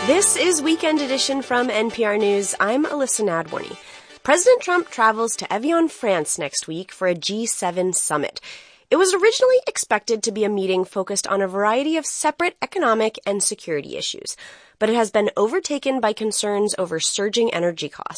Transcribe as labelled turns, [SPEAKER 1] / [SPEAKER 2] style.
[SPEAKER 1] This is Weekend Edition from NPR News. I'm Alyssa Nadworny. President Trump travels to Evian, France next week for a G7 summit. It was originally expected to be a meeting focused on a variety of separate economic and security issues, but it has been overtaken by concerns over surging energy costs.